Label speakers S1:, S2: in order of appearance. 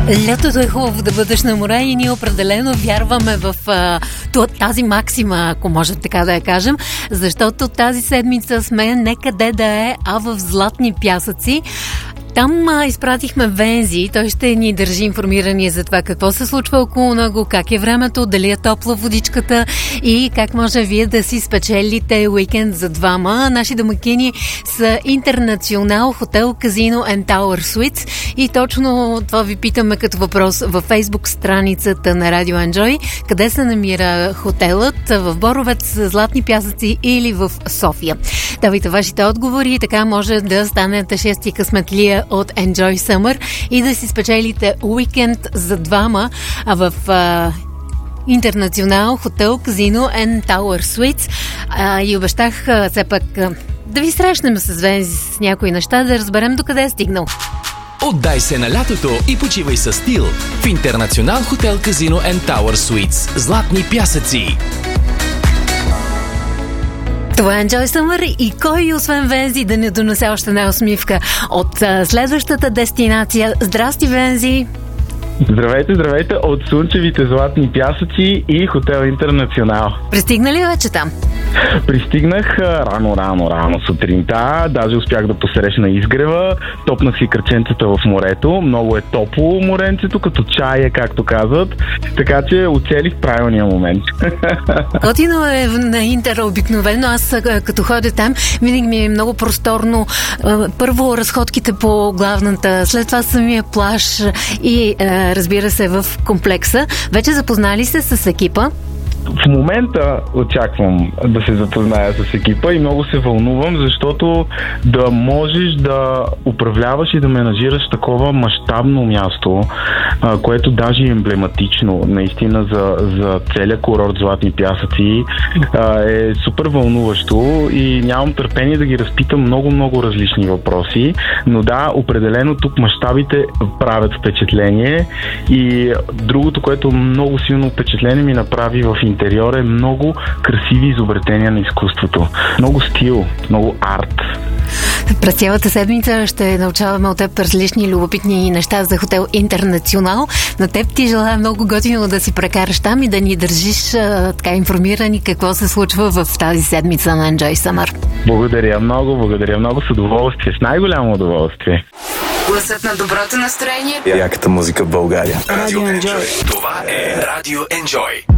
S1: Лятото е хубаво да бъдеш на море и ние определено вярваме в тази максима, ако може така да я кажем, защото тази седмица сме не къде да е, а в Златни пясъци. Там изпратихме Вензи, той ще ни държи информирани за това какво се случва около него, как е времето, дали е топла водичката и как може вие да си спечелите уикенд за двама. Наши домакини са Интернационал, хотел, казино and Tower Suites и точно това ви питаме като въпрос във Фейсбук страницата на Radio Enjoy. Къде се намира хотелът? В Боровец, Златни пясъци или в София? Давайте вашите отговори и така може да станете шести късметлия от Enjoy Summer и да си спечелите уикенд за двама в Интернационал, хотел, казино and Tower Suites. И обещах все пак да ви срещнем с Вензи с някои неща, да разберем докъде е стигнал.
S2: Отдай се на лятото и почивай със стил в Интернационал, хотел, казино and Tower Suites. Златни пясъци.
S1: Това е Enjoy Summer и кой освен Вензи да не донесе още една усмивка от следващата дестинация. Здрасти, Вензи!
S3: Здравейте, здравейте от слънчевите Златни пясъци и хотел Интернационал.
S1: Пристигна ли вече там?
S3: Пристигнах рано сутринта, даже успях да посрещна изгрева, топнах си кръченцата в морето, много е топло моренцето, като чая, както казват, така че оцелих правилния момент.
S1: Готино е на Интер обикновено, аз като ходя там, винаги ми е много просторно. Първо разходките по главната, след това самия плаж и разбира се в комплекса. Вече запознали се с екипа?
S3: В момента очаквам да се запозная с екипа и много се вълнувам, защото да можеш да управляваш и да менажираш такова мащабно място, което даже е емблематично наистина за целия курорт Златни пясъци, е супер вълнуващо и нямам търпение да ги разпитам много различни въпроси, но да, определено тук мащабите правят впечатление и другото, което много силно впечатление ми направи в интериор е много красиви изобретения на изкуството. Много стил, много арт.
S1: През цялата седмица ще научаваме от теб различни любопитни неща за хотел Интернационал. На теб ти желая много готино да си прекараш там и да ни държиш така информирани какво се случва в тази седмица на Enjoy Summer.
S3: Благодаря много, с удоволствие, с най-голямо удоволствие.
S4: Гласът на доброто настроение.
S5: Яката музика в България.
S2: Радио Enjoy. Това е Радио Enjoy.